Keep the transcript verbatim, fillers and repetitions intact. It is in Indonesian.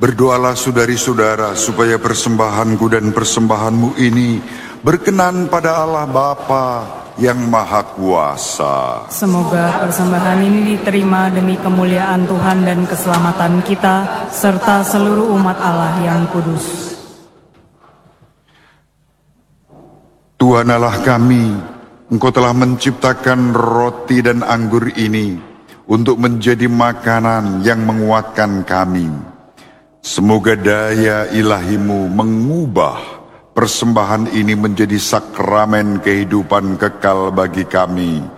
Berdoalah saudari-saudara supaya persembahanku dan persembahanmu ini berkenan pada Allah Bapa yang Maha Kuasa. Semoga persembahan ini diterima demi kemuliaan Tuhan dan keselamatan kita, serta seluruh umat Allah yang kudus. Tuhan Allah kami, Engkau telah menciptakan roti dan anggur ini untuk menjadi makanan yang menguatkan kami. Semoga daya ilahimu mengubah persembahan ini menjadi sakramen kehidupan kekal bagi kami.